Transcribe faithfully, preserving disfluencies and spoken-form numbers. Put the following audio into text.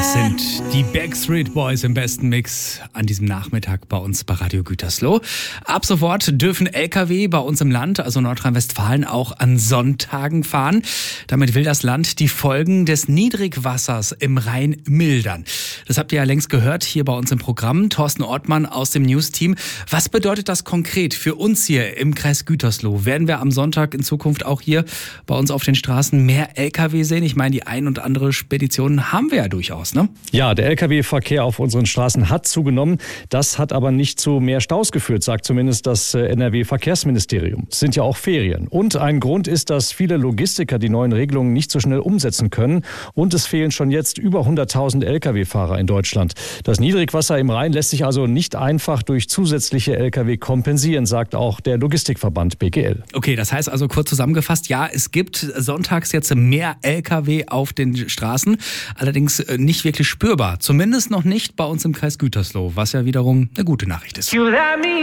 Das sind die Backstreet Boys im besten Mix an diesem Nachmittag bei uns bei Radio Gütersloh. Ab sofort dürfen L K W bei uns im Land, also Nordrhein-Westfalen, auch an Sonntagen fahren. Damit will das Land die Folgen des Niedrigwassers im Rhein mildern. Das habt ihr ja längst gehört hier bei uns im Programm. Thorsten Ortmann aus dem News-Team. Was bedeutet das konkret für uns hier im Kreis Gütersloh? Werden wir am Sonntag in Zukunft auch hier bei uns auf den Straßen mehr L K W sehen? Ich meine, die ein und andere Spedition haben wir ja durchaus. Ne? Ja, der L K W-Verkehr auf unseren Straßen hat zugenommen. Das hat aber nicht zu mehr Staus geführt, sagt zumindest das N R W-Verkehrsministerium. Es sind ja auch Ferien. Und ein Grund ist, dass viele Logistiker die neuen Regelungen nicht so schnell umsetzen können. Und es fehlen schon jetzt über hunderttausend L K W-Fahrer in Deutschland. Das Niedrigwasser im Rhein lässt sich also nicht einfach durch zusätzliche L K W kompensieren, sagt auch der Logistikverband B G L. Okay, das heißt also kurz zusammengefasst, ja, es gibt sonntags jetzt mehr L K W auf den Straßen. Allerdings nicht wirklich spürbar. Zumindest noch nicht bei uns im Kreis Gütersloh, was ja wiederum eine gute Nachricht ist.